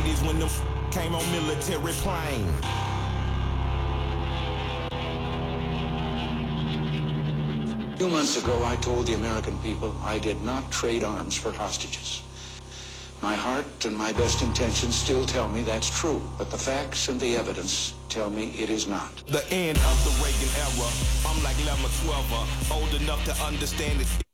80s when them came on military plane. 2 months ago, I told the American people I did not trade arms for hostages. My heart and my best intentions still tell me that's true, but the facts and the evidence tell me it is not. The end of the Reagan era. I'm like Lemma 12, old enough to understand it.